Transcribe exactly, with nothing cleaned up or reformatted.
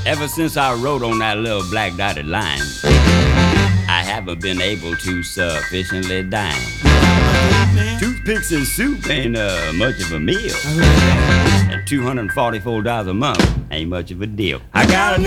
Ever since I wrote on that little black dotted line, I haven't been able to sufficiently dine. Toothpicks and soup ain't uh, much of a meal. And two hundred forty-four dollars a month ain't much of a deal. I got a